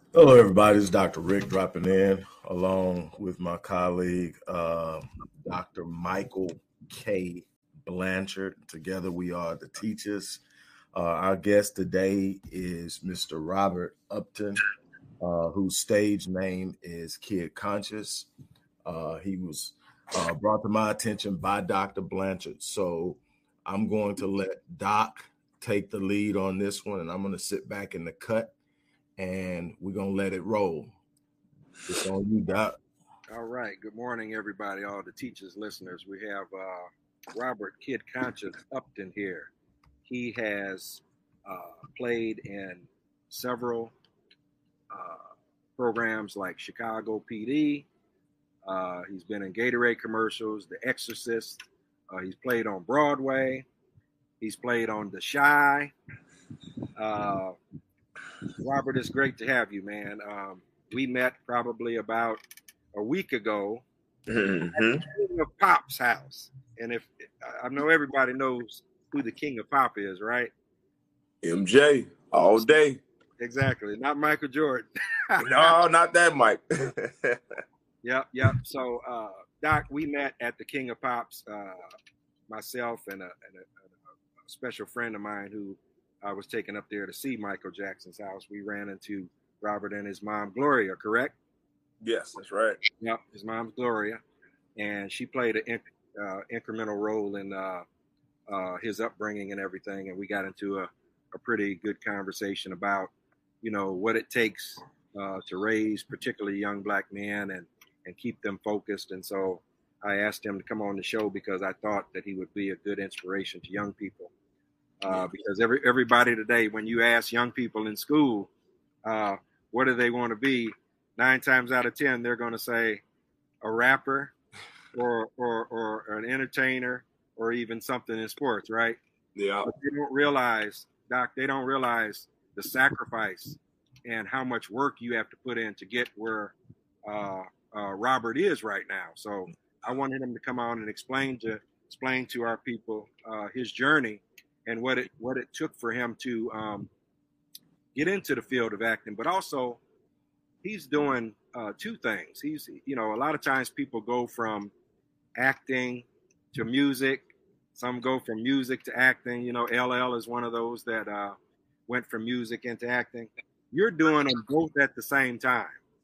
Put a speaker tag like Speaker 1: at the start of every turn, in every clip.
Speaker 1: Hello, everybody. It's Dr. Rick dropping in along with my colleague, Dr. Michael K. Blanchard. Together, we are the teachers. Our guest today is Mr. Robert Upton, whose stage name is Kid Conscious. He was brought to my attention by Dr. Blanchard. So I'm going to let Doc take the lead on this one, and I'm going to sit back in the cut and we're going to let it roll. It's on you, Doc.
Speaker 2: All right. Good morning, everybody, all the teachers, listeners. We have Robert Kid Conscious Upton here. He has played in several programs like Chicago PD. He's been in Gatorade commercials, The Exorcist. He's played on Broadway. He's played on The Chi. Robert, it's great to have you, man. We met probably about a week ago at the King of Pop's house. And if I know everybody knows who the King of Pop is, right?
Speaker 3: MJ all day.
Speaker 2: Exactly. Not Michael Jordan.
Speaker 3: No, not that Mike.
Speaker 2: Yep. So, Doc, we met at the King of Pops, myself and a special friend of mine who I was taken up there to see Michael Jackson's house. We ran into Robert and his mom, Gloria, correct?
Speaker 3: Yes, that's right.
Speaker 2: Yep, his mom's Gloria, and she played an incremental role in his upbringing and everything. And we got into a pretty good conversation about, what it takes to raise particularly young black men and keep them focused. And so I asked him to come on the show because I thought that he would be a good inspiration to young people. Because everybody today, when you ask young people in school, what do they want to be? 9 times out of 10, they're going to say a rapper or an entertainer or even something in sports, right?
Speaker 3: Yeah.
Speaker 2: But they don't realize, Doc, the sacrifice and how much work you have to put in to get where Robert is right now. So I wanted him to come on and explain to our people his journey and what it took for him to get into the field of acting, but also he's doing 2 things. He's, a lot of times people go from acting to music. Some go from music to acting. LL is one of those that went from music into acting. You're doing them both at the same time.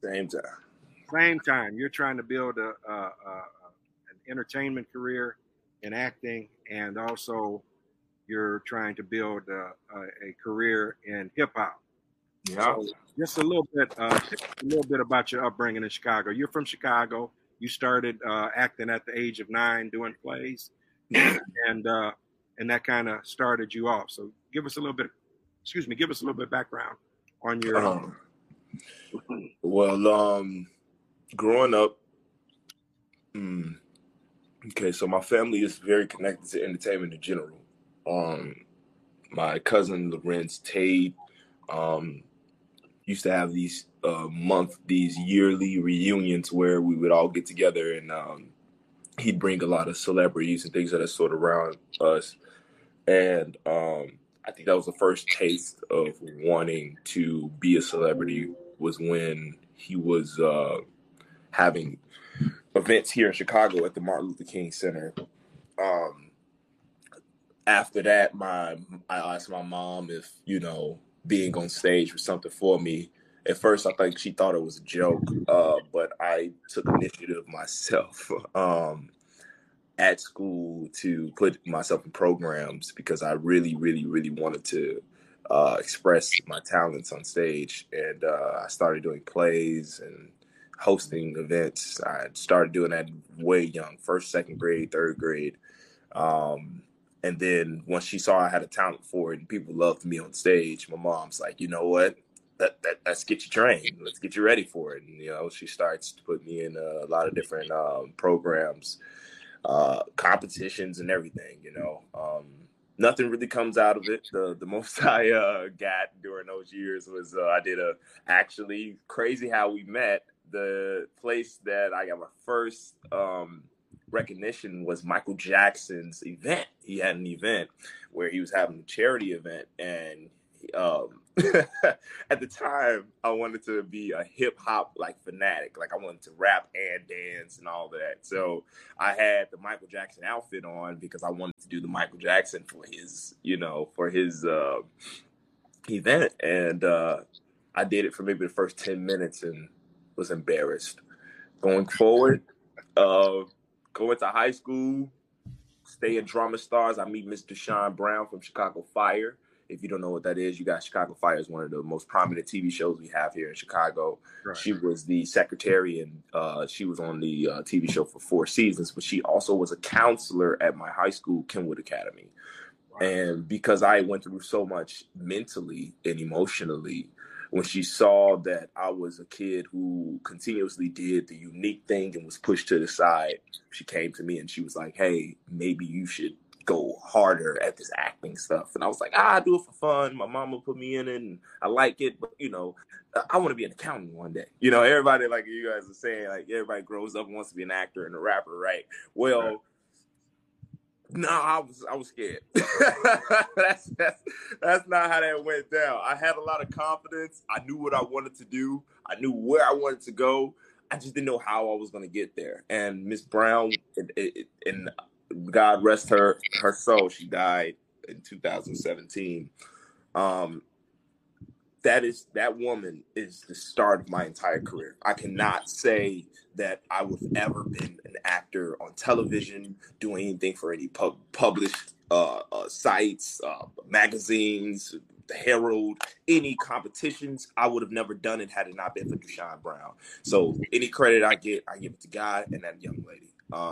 Speaker 2: Same time. You're trying to build an entertainment career in acting, and also you're trying to build a career in hip hop.
Speaker 3: Yeah.
Speaker 2: So just a little bit about your upbringing in Chicago. You're from Chicago. You started acting at the age of 9, doing plays, and that kind of started you off. So give us a little bit of background on your.
Speaker 3: Growing up, okay, so my family is very connected to entertainment in general. My cousin Lorenz Tate used to have these yearly reunions where we would all get together, and he'd bring a lot of celebrities and things of that sort around us. And I think that was the first taste of wanting to be a celebrity, was when he was having events here in Chicago at the Martin Luther King Center. After that, I asked my mom if, being on stage was something for me. At first, I think she thought it was a joke, but I took initiative myself at school to put myself in programs because I really, really, really wanted to express my talents on stage. And I started doing plays and hosting events. I started doing that way young, 1st, 2nd grade, 3rd grade. And then once she saw I had a talent for it and people loved me on stage, my mom's like, you know what? Let's get you trained. Let's get you ready for it. And, she starts to put me in a lot of different programs, competitions and everything, Nothing really comes out of it. The most I got during those years was I did actually crazy how we met. The place that I got my first recognition was Michael Jackson's event. He had an event where he was having a charity event, and at the time, I wanted to be a hip hop like fanatic. Like I wanted to rap and dance and all that. So I had the Michael Jackson outfit on because I wanted to do the Michael Jackson for his, event. And I did it for maybe the first 10 minutes and was embarrassed. Going forward, going to high school, stay in Drama Stars. I meet Miss Deshaun Brown from Chicago Fire. If you don't know what that is, you got Chicago Fire is one of the most prominent TV shows we have here in Chicago. Right. She was the secretary, and she was on the TV show for 4 seasons, but she also was a counselor at my high school, Kenwood Academy. Wow. And because I went through so much mentally and emotionally, when she saw that I was a kid who continuously did the unique thing and was pushed to the side, she came to me and she was like, hey, maybe you should go harder at this acting stuff. And I was like, I do it for fun. My mama put me in it and I like it, but I want to be an accountant one day. Everybody, like you guys are saying, like everybody grows up and wants to be an actor and a rapper, right? Well, right. No, I was scared. That's not how that went down. I had a lot of confidence. I knew what I wanted to do. I knew where I wanted to go. I just didn't know how I was going to get there. And Miss Brown, and God rest her soul, she died in 2017. That woman is the start of my entire career. I cannot say that I would have ever been an actor on television, doing anything for any published sites, magazines, the Herald, any competitions. I would have never done it had it not been for Deshaun Brown. So any credit I give it to God and that young lady.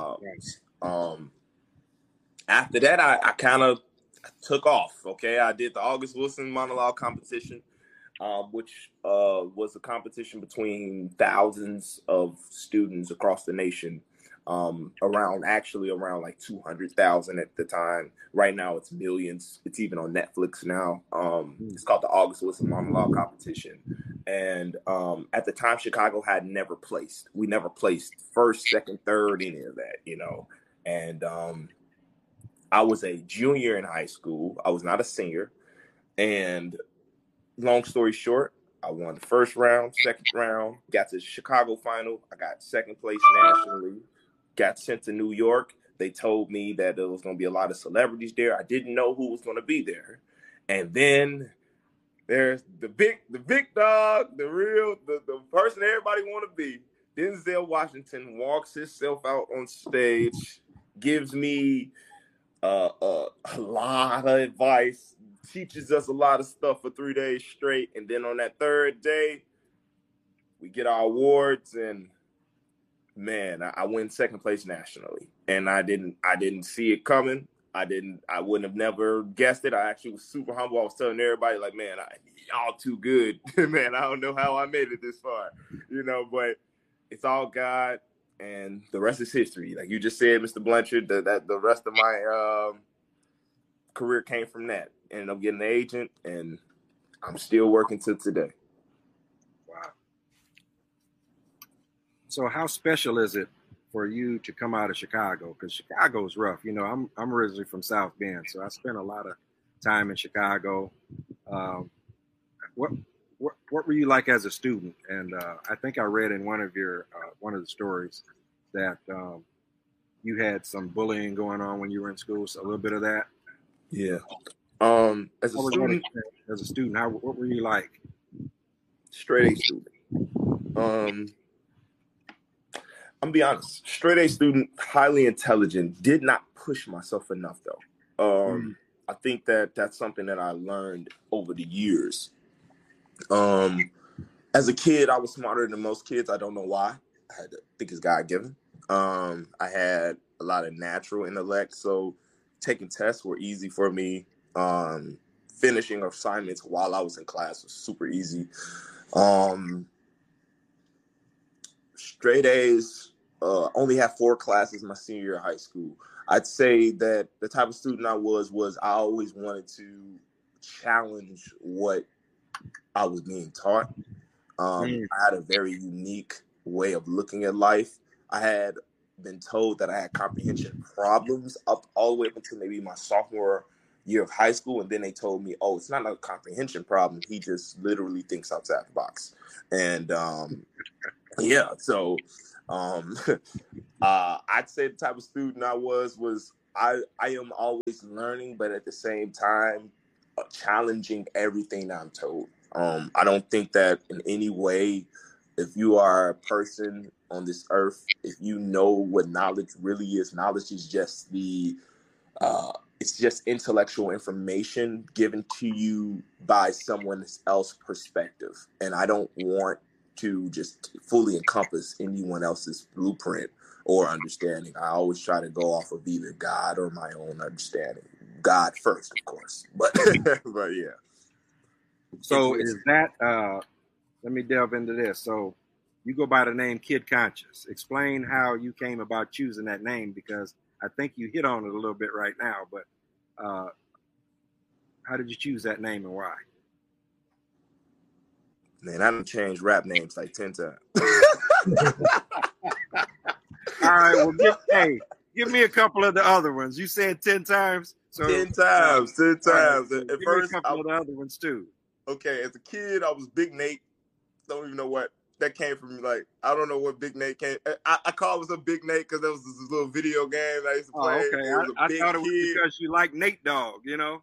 Speaker 3: After that, I kind of took off. Okay, I did the August Wilson monologue competition, which was a competition between thousands of students across the nation, around like 200,000 at the time. Right now it's millions. It's even on Netflix now. It's called the August Wilson monologue competition. And at the time, Chicago had never placed. We never placed first, second, third, any of that, And I was a junior in high school. I was not a senior. And long story short, I won the first round, second round, got to the Chicago final. I got second place nationally, got sent to New York. They told me that there was going to be a lot of celebrities there. I didn't know who was going to be there. And then there's the big dog, the person everybody want to be. Denzel Washington walks himself out on stage, gives me a lot of advice, teaches us a lot of stuff for 3 days straight. And then on that third day, we get our awards, and man, I win second place nationally. And I didn't see it coming. I wouldn't have never guessed it. I actually was super humble. I was telling everybody, like, man, y'all too good. Man, I don't know how I made it this far, but it's all God. And the rest is history. Like you just said, Mr. Blanchard, that the rest of my career came from that. Ended up getting an agent, and I'm still working till today.
Speaker 2: Wow. So how special is it for you to come out of Chicago? Because Chicago is rough. I'm originally from South Bend, so I spent a lot of time in Chicago. What were you like as a student? And I think I read in one of the stories that you had some bullying going on when you were in school. So a little bit of that.
Speaker 3: Yeah. As
Speaker 2: a student, what were you like?
Speaker 3: Straight A student. I'm gonna be honest. Straight A student, highly intelligent. Did not push myself enough though. I think that's something that I learned over the years. As a kid, I was smarter than most kids. I don't know why. I think it's God given. I had a lot of natural intellect, so taking tests were easy for me. Finishing assignments while I was in class was super easy. Straight A's, only had 4 classes my senior year of high school. I'd say that the type of student I was I always wanted to challenge what I was being taught. I had a very unique way of looking at life. I had been told that I had comprehension problems up all the way up until maybe my sophomore year of high school, and then they told me, oh, it's not a comprehension problem. He just literally thinks outside the box. And yeah, so I'd say the type of student I was I am always learning, but at the same time, challenging everything I'm told. I don't think that in any way, if you are a person on this earth, if you know what knowledge really is, knowledge is just it's just intellectual information given to you by someone else's perspective. And I don't want to just fully encompass anyone else's blueprint or understanding. I always try to go off of either God or my own understanding. God first, of course, but but yeah.
Speaker 2: So is that? Let me delve into this. So you go by the name Kid Conscious. Explain how you came about choosing that name, because I think you hit on it a little bit right now. But how did you choose that name and why?
Speaker 3: Man, I done changed rap names like 10 times.
Speaker 2: All right, well, give me a couple of the other ones. You said 10 times. So
Speaker 3: 10 times. Right,
Speaker 2: so
Speaker 3: at first,
Speaker 2: me a couple of the other ones too.
Speaker 3: Okay, as a kid, I was Big Nate. Don't even know what that came from. Like, I don't know what Big Nate came. I call myself Big Nate because there was this little video game I used to play.
Speaker 2: Oh, okay. I thought it was because you like Nate Dogg, you know.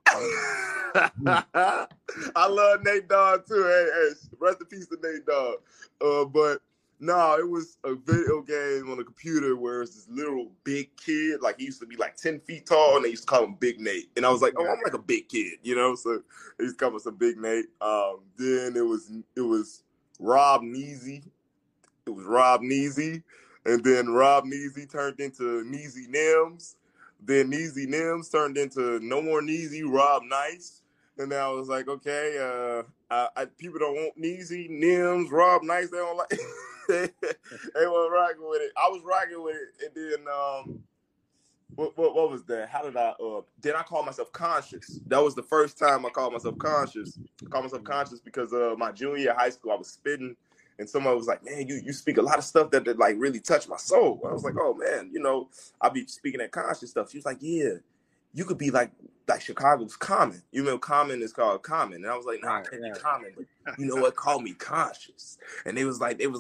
Speaker 3: I love Nate Dogg too. Hey, rest in peace to Nate Dogg. But no, it was a video game on the computer where it's this little big kid. Like, he used to be like 10 feet tall, and they used to call him Big Nate. And I was like, oh, I'm like a big kid, you know. So they used to call me Big Nate. Then it was Rob Neasy. It was Rob Neasy. And then Rob Neasy turned into Neasy Nims. Then Neasy Nims turned into No More Neasy, Rob Nice. And then I was like, okay, people don't want Neasy, Nims, Rob Nice. They don't like they weren't rocking with it. I was rocking with it. And then what was that? How did then I called myself Conscious. That was the first time I called myself Conscious. I called myself Conscious because my junior year of high school, I was spitting, and someone was like, man, you speak a lot of stuff that like really touched my soul. I was like, oh man, you know, I'll be speaking that conscious stuff. She was like, yeah, you could be like Chicago's Common. You know, Common is called Common. And I was like, nah, I can't be Common, but you know what? Call me Conscious. ooh. I was like,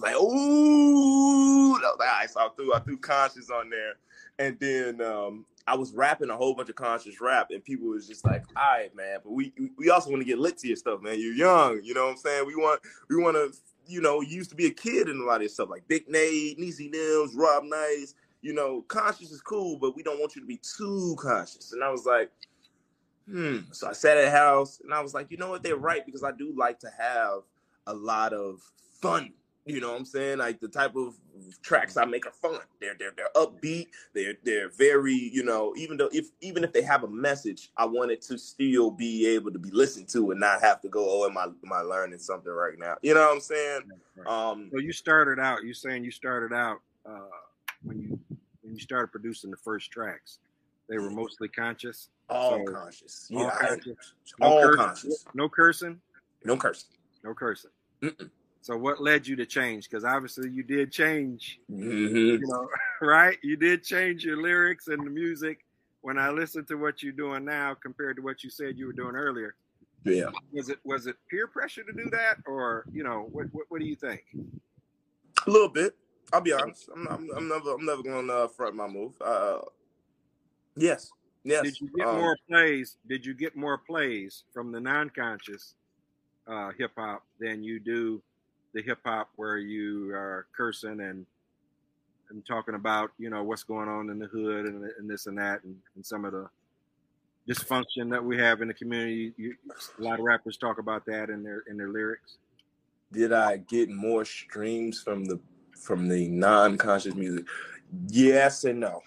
Speaker 3: all right, so I threw Conscious on there. And then I was rapping a whole bunch of conscious rap, and people was just like, all right, man, but we also want to get lit to your stuff, man. You're young, you know what I'm saying? We want to, you know, you used to be a kid in a lot of this stuff, like Big Nate, Neasy Nims, Rob Nice. You know, conscious is cool, but we don't want you to be too conscious. And I was like, So I sat at the house, and I was like, you know what? They're right, because I do like to have a lot of fun. You know what I'm saying? Like, the type of tracks I make are fun. They're upbeat. They're very, you know, even if they have a message, I want it to still be able to be listened to and not have to go, oh, am I learning something right now? You know what I'm saying?
Speaker 2: Right. So you started out. You're saying you started out when you started producing the first tracks. They were mostly conscious.
Speaker 3: All conscious. Yeah,
Speaker 2: all
Speaker 3: conscious.
Speaker 2: No cursing.
Speaker 3: No cursing.
Speaker 2: No cursing. Mm-mm. So what led you to change? Because obviously you did change,
Speaker 3: you
Speaker 2: know, right? You did change your lyrics and the music. When I listen to what you're doing now compared to what you said you were doing earlier,
Speaker 3: yeah,
Speaker 2: was it peer pressure to do that, or you know, what do you think?
Speaker 3: A little bit. I'll be honest. I'm never gonna front my move. Yes.
Speaker 2: Did you get more plays? Did you get more plays from the non-conscious hip hop than you do the hip hop where you are cursing and talking about, you know, what's going on in the hood and this and that and some of the dysfunction that we have in the community? A lot of rappers talk about that in their lyrics.
Speaker 3: Did I get more streams from the non-conscious music? Yes and no.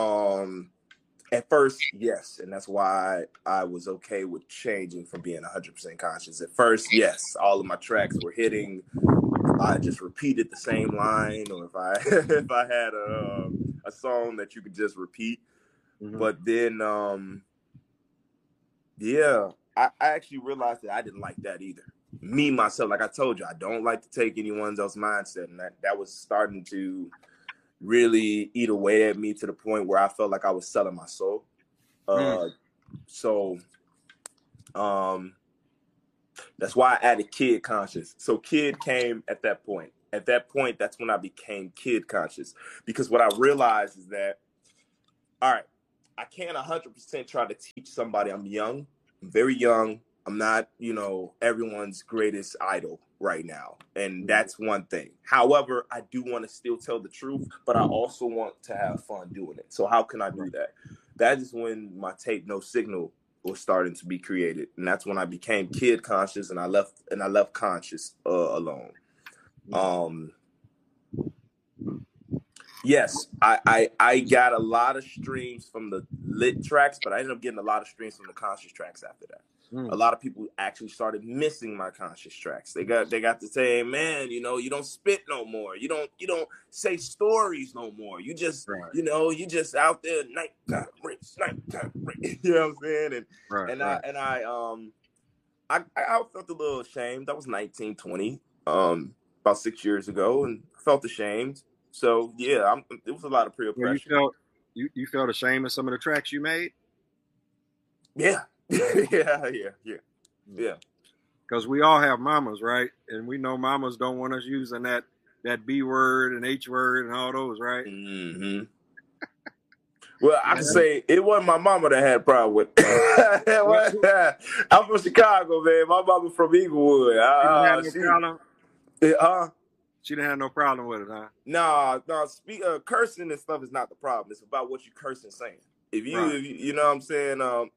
Speaker 3: At first, yes, and that's why I was okay with changing from being 100% conscious. At first, yes, all of my tracks were hitting. I just repeated the same line, or if I had a song that you could just repeat. Mm-hmm. But then, I actually realized that I didn't like that either. Me, myself, like I told you, I don't like to take anyone else's mindset, and that was starting to really eat away at me to the point where I felt like I was selling my soul. So That's why I added kid conscious. So kid came at that point. At that point, that's when I became kid conscious. Because what I realized is that, all right, I can't 100% try to teach somebody. I'm young. I'm very young. I'm not, everyone's greatest idol right now. And that's one thing. However, I do want to still tell the truth, but I also want to have fun doing it. So how can I do that? That is when my tape No Signal was starting to be created. And that's when I became kid conscious, and I left conscious alone. Yes, I got a lot of streams from the lit tracks, but I ended up getting a lot of streams from the conscious tracks after that. A lot of people actually started missing my conscious tracks. They got to say, man, you don't spit no more. You don't say stories no more. You just, you just out there nighttime race. You know what I'm saying? I felt a little ashamed. That was 19, 20, about 6 years ago, and felt ashamed. So yeah, it was a lot of peer pressure.
Speaker 2: You felt ashamed of some of the tracks you made?
Speaker 3: Yeah. Yeah.
Speaker 2: Because we all have mamas, right? And we know mamas don't want us using that B word and H word and all those, right?
Speaker 3: Mm-hmm. Well, I can say it wasn't my mama that had a problem with it. I'm from Chicago, man. My mama from Inglewood.
Speaker 2: She didn't have no problem with it, huh?
Speaker 3: No. Cursing and stuff is not the problem. It's about what you cursing saying. If you know what I'm saying,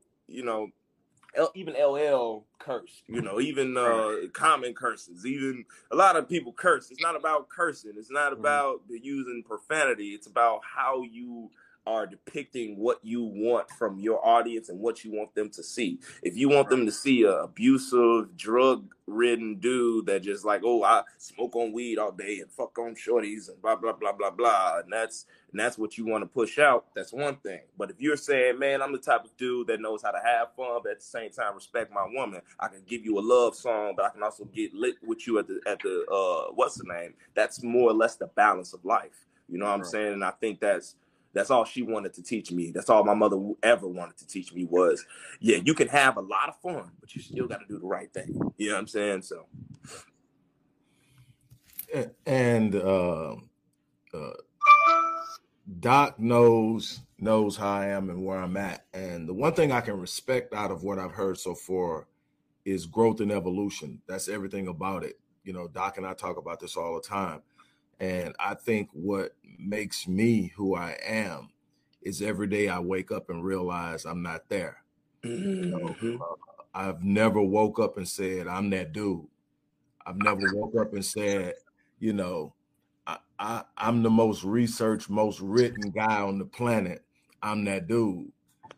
Speaker 3: even LL cursed, even common curses, even a lot of people curse. It's not about cursing. It's not about using profanity. It's about how you are depicting what you want from your audience and what you want them to see. If you want them to see a abusive, drug-ridden dude that just like, oh, I smoke on weed all day and fuck on shorties and blah, blah, blah, blah, blah, and that's what you want to push out, that's one thing. But if you're saying, man, I'm the type of dude that knows how to have fun, but at the same time respect my woman, I can give you a love song, but I can also get lit with you at the what's the name? That's more or less the balance of life. You know what I'm saying? And I think that's all she wanted to teach me. That's all my mother ever wanted to teach me was, yeah, you can have a lot of fun, but you still got to do the right thing. You know what I'm saying? So,
Speaker 1: and Doc knows how I am and where I'm at. And the one thing I can respect out of what I've heard so far is growth and evolution. That's everything about it. Doc and I talk about this all the time. And I think what makes me who I am is every day I wake up and realize I'm not there. I've never woke up and said, I'm that dude. I've never woke up and said, I'm the most researched, most written guy on the planet. I'm that dude.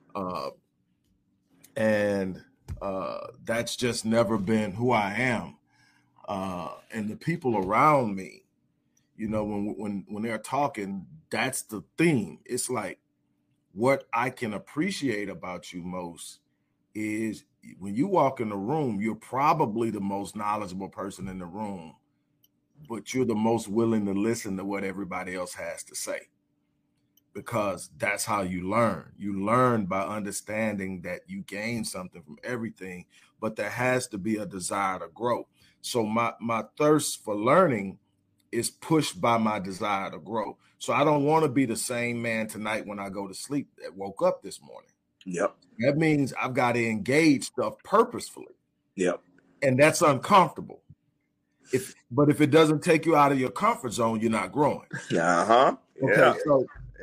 Speaker 1: And that's just never been who I am. And the people around me, when they're talking, that's the theme. It's like what I can appreciate about you most is when you walk in the room, you're probably the most knowledgeable person in the room, but you're the most willing to listen to what everybody else has to say, because that's how you learn. You learn by understanding that you gain something from everything, but there has to be a desire to grow. So my thirst for learning is pushed by my desire to grow. So I don't want to be the same man tonight when I go to sleep that woke up this morning.
Speaker 3: Yep.
Speaker 1: That means I've got to engage stuff purposefully.
Speaker 3: Yep.
Speaker 1: And that's uncomfortable. But if it doesn't take you out of your comfort zone, you're not growing.
Speaker 3: Uh-huh.
Speaker 1: Okay.
Speaker 3: Yeah.
Speaker 1: So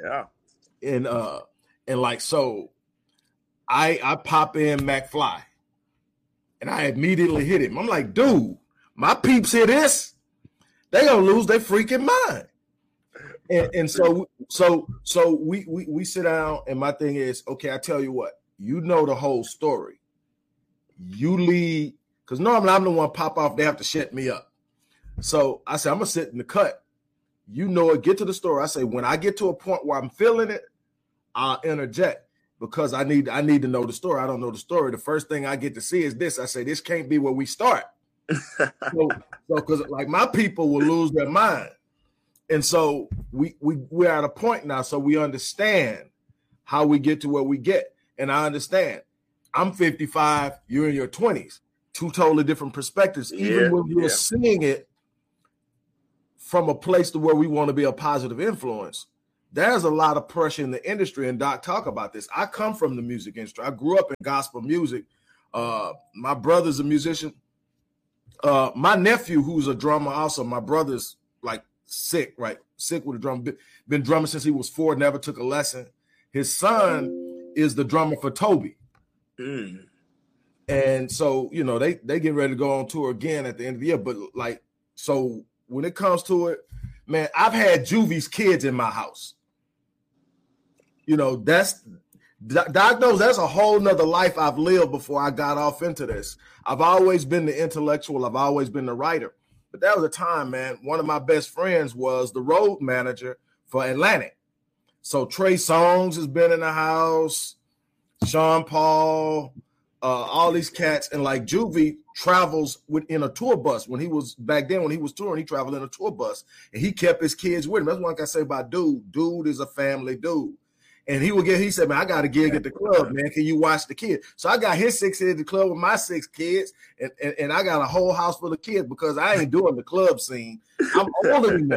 Speaker 1: so I pop in McFly and I immediately hit him. I'm like, dude, my peeps hear this. They gonna lose their freaking mind. And so we sit down, and my thing is, okay, I tell you what, the whole story. You lead, because normally I'm the one pop off, they have to shut me up. So I said, I'm gonna sit in the cut. Get to the story. I say, when I get to a point where I'm feeling it, I'll interject, because I need to know the story. I don't know the story. The first thing I get to see is this. I say, this can't be where we start. So because like my people will lose their mind. And so we're at a point now, so we understand how we get to where we get. And I understand I'm 55, you're in your 20s. Two totally different perspectives. Even when you're seeing it from a place to where we want to be a positive influence, there's a lot of pressure in the industry. And Doc, talk about this. I come from the music industry. I grew up in gospel music. My brother's a musician. My nephew, who's a drummer, also, my brother's like sick with a drum. Been drumming since he was 4, never took a lesson. His son is the drummer for Toby. And so, you know, they get ready to go on tour again at the end of the year. But like, so when it comes to it, man, I've had Juvie's kids in my house. You know, Doc knows that's a whole nother life I've lived before I got off into this. I've always been the intellectual. I've always been the writer. But that was a time, man. One of my best friends was the road manager for Atlantic. So Trey Songz has been in the house, Sean Paul, all these cats. And like Juvie travels in a tour bus. When he was touring, he traveled in a tour bus. And he kept his kids with him. That's one I say about Dude. Dude is a family dude. And he said, man, I got a gig at the club, man. Can you watch the kids? So I got his 6 kids at the club with my 6 kids, and I got a whole house full of kids because I ain't doing the club scene. I'm older than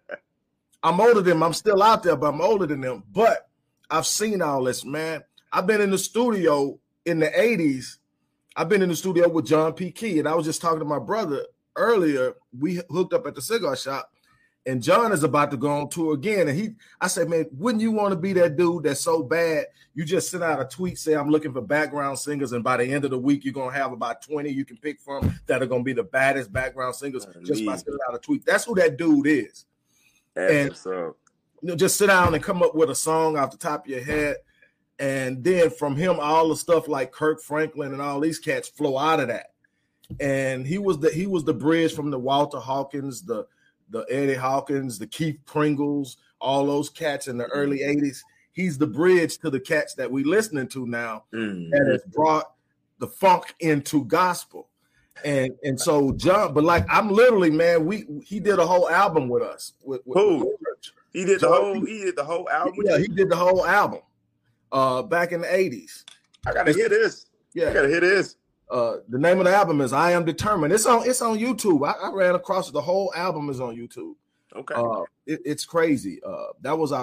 Speaker 1: them. I'm still out there, but I'm older than them. But I've seen all this, man. I've been in the studio in the 80s. I've been in the studio with John P. Key, and I was just talking to my brother earlier. We hooked up at the cigar shop. And John is about to go on tour again. And I said, man, wouldn't you want to be that dude that's so bad? You just send out a tweet, say, I'm looking for background singers. And by the end of the week, you're going to have about 20 you can pick from that are going to be the baddest background singers just by sending out a tweet. That's who that dude is. And you know, just sit down and come up with a song off the top of your head. And then from him, all the stuff like Kirk Franklin and all these cats flow out of that. And he was the bridge from the Walter Hawkins, the Eddie Hawkins, the Keith Pringles, all those cats in the early 80s. He's the bridge to the cats that we listening to now that has brought the funk into gospel. And so John, but like I'm literally, man, he did a whole album with us. With
Speaker 3: he did the whole album?
Speaker 1: Yeah, he did the whole album back in the 80s.
Speaker 3: I gotta hear this. Yeah, I gotta hear this.
Speaker 1: The name of the album is I Am Determined. It's on YouTube. I ran across it. The whole album is on YouTube.
Speaker 3: Okay.
Speaker 1: It's crazy. That was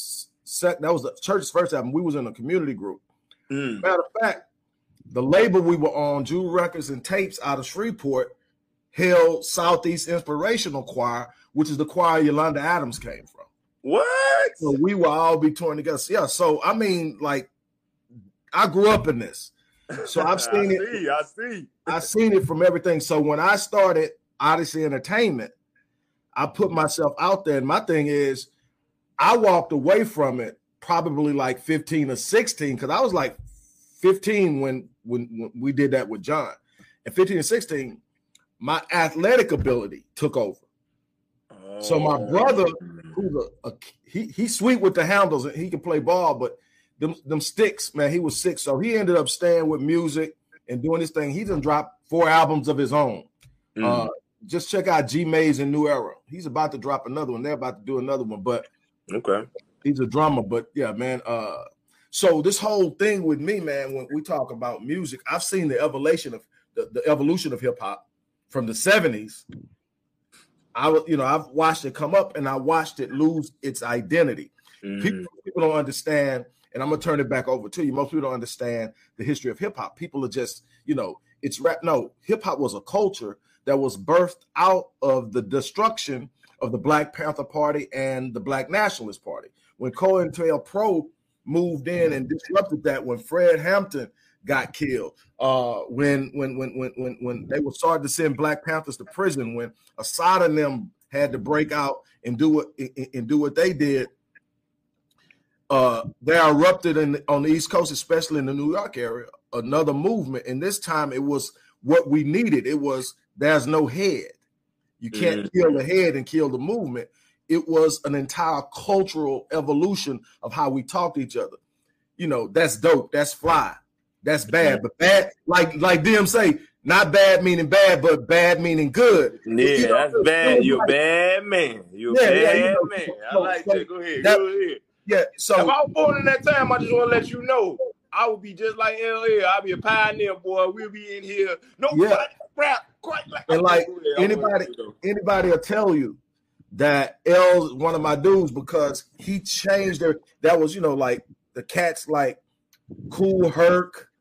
Speaker 1: the church's first album. We was in a community group. Matter of fact, the label we were on, Jewel Records and Tapes out of Shreveport, held Southeast Inspirational Choir, which is the choir Yolanda Adams came from.
Speaker 3: What?
Speaker 1: So we will all be touring together. Yeah. So I mean, like, I grew up in this. So I've seen it. I've seen it from everything. So when I started Odyssey Entertainment, I put myself out there. And my thing is, I walked away from it probably like 15 or 16 because I was like 15 when we did that with John. At 15 and 16, my athletic ability took over. So my brother, who's he's sweet with the handles and he can play ball, but them sticks, man, he was sick. So he ended up staying with music and doing this thing. He done dropped 4 albums of his own. Just check out G Maze and New Era. He's about to drop another one. They're about to do another one, but he's a drummer. But yeah, man. So this whole thing with me, man, when we talk about music, I've seen the evolution of hip hop from the 70s. I've watched it come up and I watched it lose its identity. People don't understand. And I'm going to turn it back over to you. Most people don't understand the history of hip hop. People are just, it's rap. No, hip hop was a culture that was birthed out of the destruction of the Black Panther Party and the Black Nationalist Party. When COINTELPRO moved in and disrupted that, when Fred Hampton got killed, when they were starting to send Black Panthers to prison, when Assad and them had to break out and do what they did. They erupted on the East Coast, especially in the New York area, another movement. And this time it was what we needed. It was, there's no head. You can't kill the head and kill the movement. It was an entire cultural evolution of how we talk to each other. That's dope. That's fly. That's bad. But bad, like them say, not bad meaning bad, but bad meaning good.
Speaker 3: Yeah, that's bad. You're a bad man. You're a bad man. I like that. Go ahead.
Speaker 1: Yeah, so
Speaker 3: if I was born in that time, I just want to let you know I would be just like LL. I'd be a pioneer, boy. We'll be in here. No rap. Quite like,
Speaker 1: and like anybody will tell you that L's one of my dudes because he changed that was, like the cats like Kool Herc,